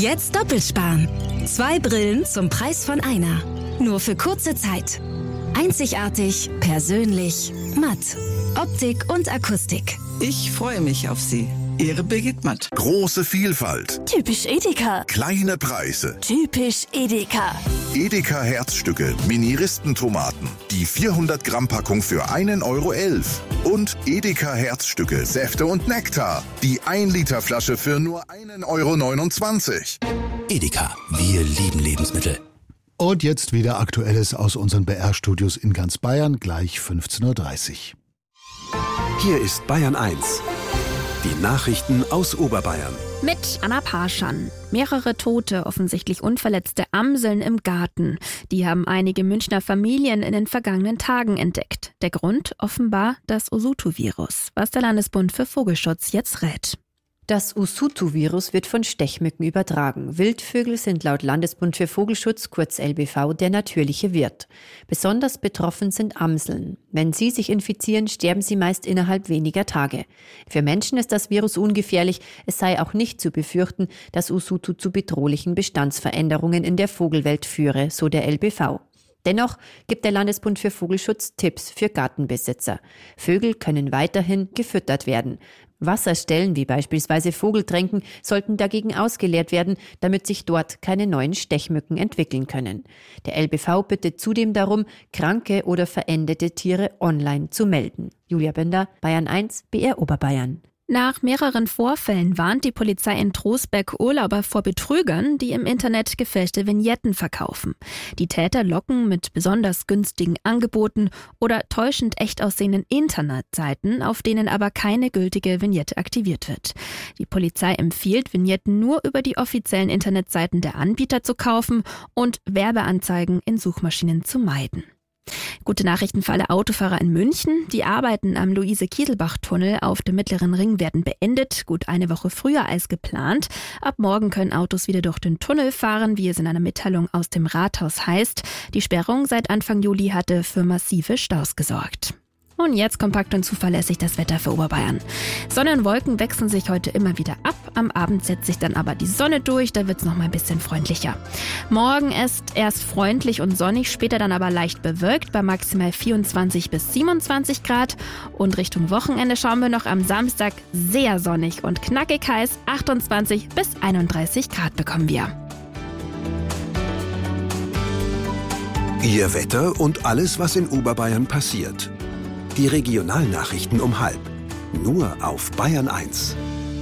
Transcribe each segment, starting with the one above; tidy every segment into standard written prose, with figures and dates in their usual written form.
Jetzt doppelt sparen. 2 Brillen zum Preis von einer. Nur für kurze Zeit. Einzigartig, persönlich, matt. Optik und Akustik. Ich freue mich auf Sie. Ihre Birgit Matt. Große Vielfalt. Typisch Edeka. Kleine Preise. Typisch Edeka. Edeka Herzstücke, Mini-Ristentomaten. Die 400 Gramm Packung für 1,11 €. Und Edeka Herzstücke, Säfte und Nektar. Die 1 Liter Flasche für nur 1,29 €. Edeka, wir lieben Lebensmittel. Und jetzt wieder Aktuelles aus unseren BR-Studios in ganz Bayern, gleich 15:30 Uhr. Hier ist Bayern 1. Die Nachrichten aus Oberbayern. Mit Anna Parschan. Mehrere tote, offensichtlich unverletzte Amseln im Garten. Die haben einige Münchner Familien in den vergangenen Tagen entdeckt. Der Grund offenbar das Usutu-Virus, was der Landesbund für Vogelschutz jetzt rät. Das Usutu-Virus wird von Stechmücken übertragen. Wildvögel sind laut Landesbund für Vogelschutz, kurz LBV, der natürliche Wirt. Besonders betroffen sind Amseln. Wenn sie sich infizieren, sterben sie meist innerhalb weniger Tage. Für Menschen ist das Virus ungefährlich. Es sei auch nicht zu befürchten, dass Usutu zu bedrohlichen Bestandsveränderungen in der Vogelwelt führe, so der LBV. Dennoch gibt der Landesbund für Vogelschutz Tipps für Gartenbesitzer. Vögel können weiterhin gefüttert werden. Wasserstellen wie beispielsweise Vogeltränken sollten dagegen ausgeleert werden, damit sich dort keine neuen Stechmücken entwickeln können. Der LBV bittet zudem darum, kranke oder verendete Tiere online zu melden. Julia Bender, Bayern 1, BR Oberbayern. Nach mehreren Vorfällen warnt die Polizei in Trostberg Urlauber vor Betrügern, die im Internet gefälschte Vignetten verkaufen. Die Täter locken mit besonders günstigen Angeboten oder täuschend echt aussehenden Internetseiten, auf denen aber keine gültige Vignette aktiviert wird. Die Polizei empfiehlt, Vignetten nur über die offiziellen Internetseiten der Anbieter zu kaufen und Werbeanzeigen in Suchmaschinen zu meiden. Gute Nachrichten für alle Autofahrer in München. Die Arbeiten am Luise-Kieselbach-Tunnel auf dem Mittleren Ring werden beendet, gut eine Woche früher als geplant. Ab morgen können Autos wieder durch den Tunnel fahren, wie es in einer Mitteilung aus dem Rathaus heißt. Die Sperrung seit Anfang Juli hatte für massive Staus gesorgt. Und jetzt kompakt und zuverlässig das Wetter für Oberbayern. Sonne und Wolken wechseln sich heute immer wieder ab. Am Abend setzt sich dann aber die Sonne durch, da wird es noch mal ein bisschen freundlicher. Morgen ist erst freundlich und sonnig, später dann aber leicht bewölkt bei maximal 24 bis 27 Grad. Und Richtung Wochenende schauen wir noch am Samstag sehr sonnig und knackig heiß. 28 bis 31 Grad bekommen wir. Ihr Wetter und alles, was in Oberbayern passiert. Die Regionalnachrichten um 12:30. Nur auf Bayern 1.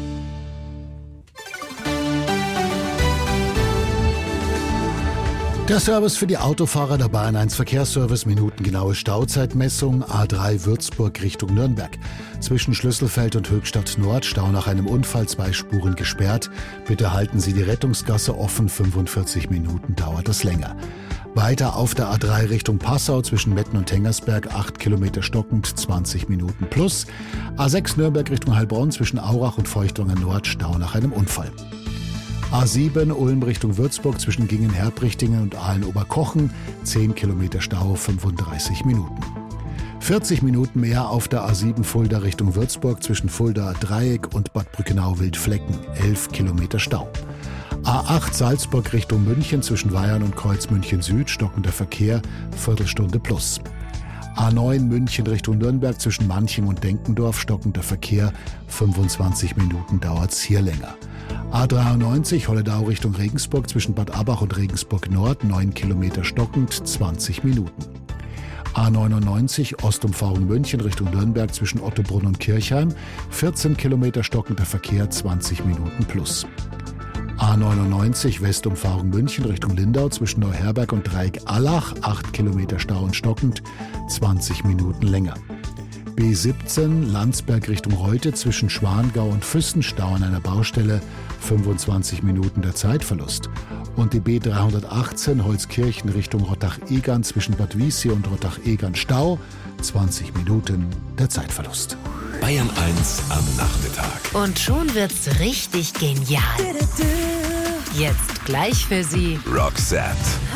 Der Service für die Autofahrer der Bayern 1 Verkehrsservice, minutengenaue Stauzeitmessung, A3 Würzburg Richtung Nürnberg. Zwischen Schlüsselfeld und Höchstadt Nord, Stau nach einem Unfall, 2 Spuren gesperrt. Bitte halten Sie die Rettungsgasse offen, 45 Minuten dauert es länger. Weiter auf der A3 Richtung Passau zwischen Metten und Tengersberg, 8 Kilometer stockend, 20 Minuten plus. A6 Nürnberg Richtung Heilbronn zwischen Aurach und Feuchtwanger Nord, Stau nach einem Unfall. A7 Ulm Richtung Würzburg zwischen Gingen-Herbrichtingen und Aalen-Oberkochen, 10 Kilometer Stau, 35 Minuten. 40 Minuten mehr auf der A7 Fulda Richtung Würzburg zwischen Fulda Dreieck und Bad Brückenau-Wildflecken, 11 Kilometer Stau. A8 Salzburg Richtung München zwischen Weyern und Kreuz München Süd, stockender Verkehr, Viertelstunde plus. A9 München Richtung Nürnberg zwischen Manching und Denkendorf, stockender Verkehr, 25 Minuten dauert's hier länger. A93 Holledau Richtung Regensburg zwischen Bad Abbach und Regensburg Nord, 9 Kilometer stockend, 20 Minuten. A99 Ostumfahrung München Richtung Nürnberg zwischen Ottobrunn und Kirchheim, 14 Kilometer stockender Verkehr, 20 Minuten plus. A99 Westumfahrung München Richtung Lindau zwischen Neuherberg und Dreieck-Allach, 8 Kilometer Stau und stockend, 20 Minuten länger. B17 Landsberg Richtung Reute zwischen Schwangau und Füssen, Stau an einer Baustelle, 25 Minuten der Zeitverlust. Und die B318 Holzkirchen Richtung Rottach-Egern zwischen Bad Wiessee und Rottach-Egern, Stau, 20 Minuten der Zeitverlust. Bayern 1 am Nachmittag. Und schon wird's richtig genial. Jetzt gleich für Sie Roxette.